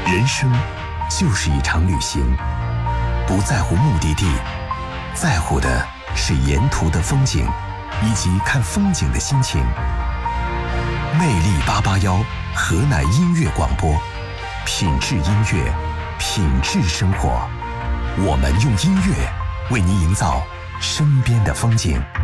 人生就是一场旅行，不在乎目的地，在乎的是沿途的风景以及看风景的心情。魅力881河南音乐广播，品质音乐，品质生活。我们用音乐为您营造身边的风景。